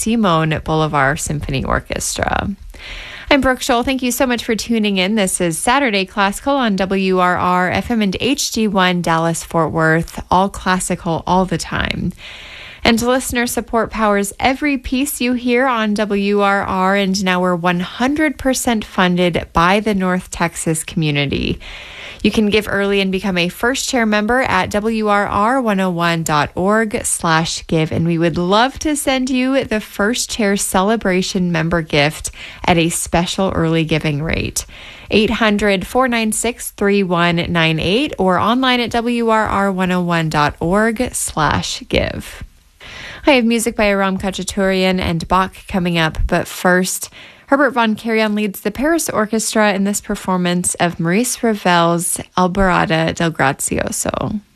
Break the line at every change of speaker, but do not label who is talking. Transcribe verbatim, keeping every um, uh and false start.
Simon Bolivar Symphony Orchestra. I'm Brooke Scholl. Thank you so much for tuning in. This is Saturday Classical on W R R F M and H D one Dallas-Fort Worth, all classical all the time. And listener support powers every piece you hear on W R R, and now we're one hundred percent funded by the North Texas community. You can give early and become a first chair member at W R R one oh one dot org slash give, and we would love to send you the first chair celebration member gift at a special early giving rate. eight hundred, four nine six, three one nine eight or online at W R R one oh one dot org slash give. I have music by Aram Khachaturian and Bach coming up, but first, Herbert von Karajan leads the Paris Orchestra in this performance of Maurice Ravel's Alborada del Grazioso.